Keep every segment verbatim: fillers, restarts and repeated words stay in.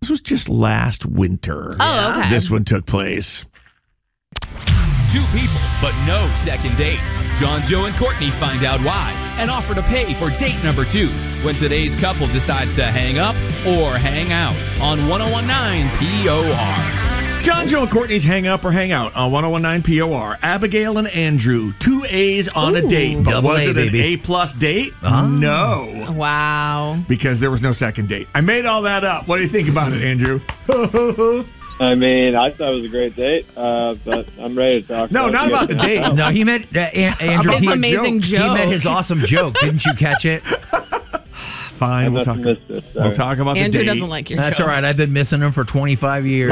This was just last winter. Oh, okay. This one took place. Two people, but no second date. John, Joe, and Courtney find out why and offer to pay for date number two when today's couple decides to hang up or hang out on one oh one nine P O R. John, Joe, and Courtney's Hang Up or Hang Out on one oh one nine P O R. Abigail and Andrew, two A's on Ooh. a date. But Double was A, it baby. an A-plus date? Oh. No. Wow. Because there was no second date. I made all that up. What do you think about it, Andrew? I mean, I thought it was a great date, uh, but I'm ready to talk No, about not it. about the date. No, he meant uh, An- Andrew. About He, my amazing joke. joke. he meant his awesome joke. Didn't you catch it? Fine, I we'll must talk, have missed it. we'll Sorry. talk about Andrew the date. doesn't like your That's joke. all right. I've been missing him for twenty-five years.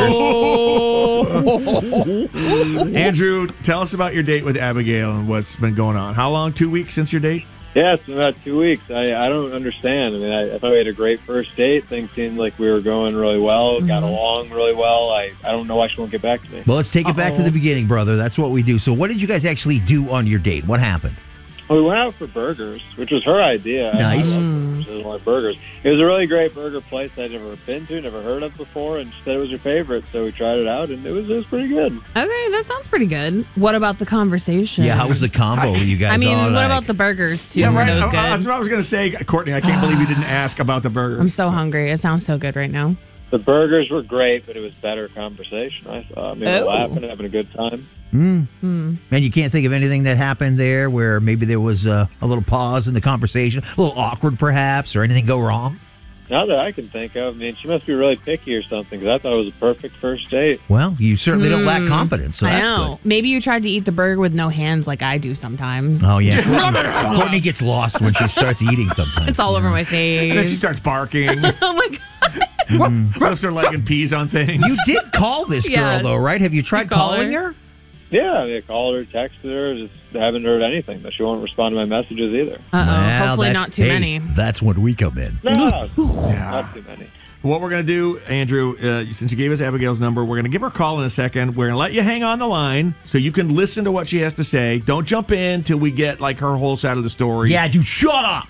Andrew, tell us about your date with Abigail and what's been going on. How long? Two weeks since your date? Yeah, it's been about two weeks. I, I don't understand. I mean, I, I thought we had a great first date. Things seemed like we were going really well, Mm-hmm. got along really well. I, I don't know why she won't get back to me. Well, let's take it back to Uh-oh. the beginning, brother. That's what we do. So what did you guys actually do on your date? What happened? We went out for burgers, which was her idea. Nice. I, I love burgers. She doesn't like burgers. It was a really great burger place I'd never been to, never heard of before, and she said it was her favorite. So we tried it out, and it was it was pretty good. Okay, that sounds pretty good. What about the conversation? Yeah, how was the combo? You guys I mean, all what like, about the burgers, too? Yeah, Were right. those Uh, good? That's what I was going to say, Courtney. I can't believe you didn't ask about the burger. I'm so hungry. It sounds so good right now. The burgers were great, but it was better conversation. I thought. I mean, Oh. we're laughing, having a good time. Mm. Hmm. And you can't think of anything that happened there where maybe there was uh, a little pause in the conversation, a little awkward perhaps, or anything go wrong? Not that I can think of. I mean, she must be really picky or something, because I thought it was a perfect first date. Well, you certainly don't lack Mm. confidence, so I that's know. Maybe you tried to eat the burger with no hands like I do sometimes. good. Oh, yeah. Courtney, Courtney gets lost when she starts eating sometimes. It's all you over know. my face. And then she starts barking, Oh, my God. lifts her leg and pees on things. You did call this girl, Yeah. though, right? Have you tried call calling her? her? Yeah, I, mean, I called her, texted her, just haven't heard anything. But she won't respond to my messages either. Uh-oh. Well, Hopefully that's- not too hey, many. That's when we come in. No, not too many. What we're going to do, Andrew, uh, since you gave us Abigail's number, we're going to give her a call in a second. We're going to let you hang on the line so you can listen to what she has to say. Don't jump in till we get like her whole side of the story. Yeah, dude, shut up.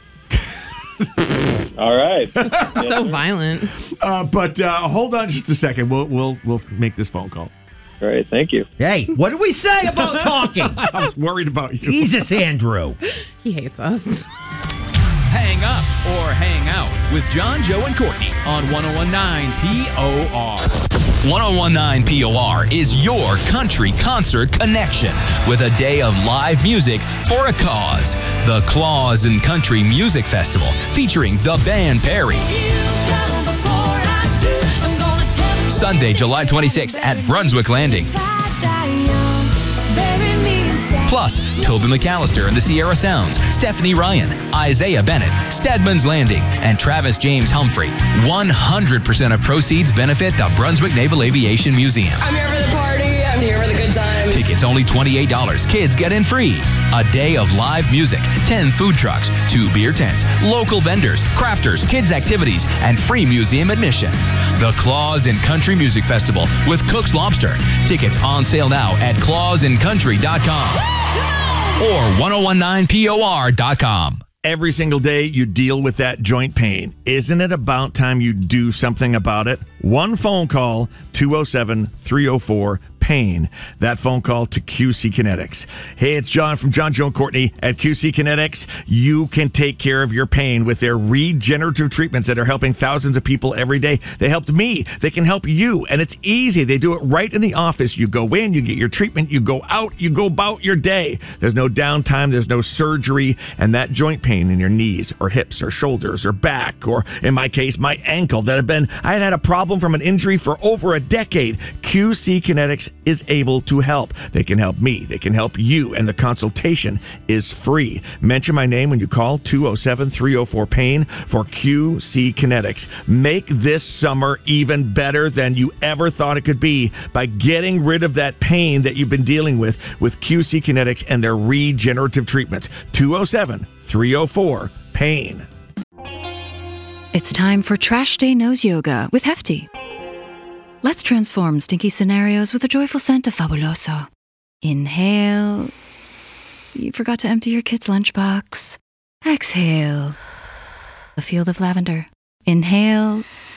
All right. So violent. Uh, but uh, hold on just a second. We'll we'll we'll make this phone call. Great, thank you. Hey, what did we say about talking? I was worried about you. Jesus, Andrew. He hates us. Hang up or hang out with John, Joe, and Courtney on one oh one nine P O R. one oh one nine P O R is your country concert connection with a day of live music for a cause. The Claus and Country Music Festival featuring the band Perry. Sunday, July twenty-sixth at Brunswick Landing. Plus, Toby McAllister and the Sierra Sounds, Stephanie Ryan, Isaiah Bennett, Stedman's Landing, and Travis James Humphrey. one hundred percent of proceeds benefit the Brunswick Naval Aviation Museum. I'm here for the party. I'm here for the good time. Tickets only twenty-eight dollars. Kids get in free. A day of live music, ten food trucks, two beer tents, local vendors, crafters, kids activities, and free museum admission. The Claus and Country Music Festival with Cook's Lobster. Tickets on sale now at claus and country dot com or one oh one nine P O R dot com. Every single day you deal with that joint pain. Isn't it about time you do something about it? One phone call, two oh seven, three oh four, pain. That phone call to Q C Kinetics. Hey, it's John from John, Joe, and Courtney at Q C Kinetics. You can take care of your pain with their regenerative treatments that are helping thousands of people every day. They helped me. They can help you, and it's easy. They do it right in the office. You go in, you get your treatment, you go out, you go about your day. There's no downtime, there's no surgery, and that joint pain in your knees or hips or shoulders or back, or in my case, my ankle that had been, I had had a problem from an injury for over a decade. Q C Kinetics is able to help. They can help me. They can help you. And the consultation is free. Mention my name when you call two oh seven, three oh four, pain for Q C Kinetics. Make this summer even better than you ever thought it could be by getting rid of that pain that you've been dealing with with Q C Kinetics and their regenerative treatments. two oh seven, three oh four, pain. It's time for Trash Day Nose Yoga with Hefty. Let's transform stinky scenarios with a joyful scent of Fabuloso. Inhale. You forgot to empty your kid's lunchbox. Exhale. A field of lavender. Inhale.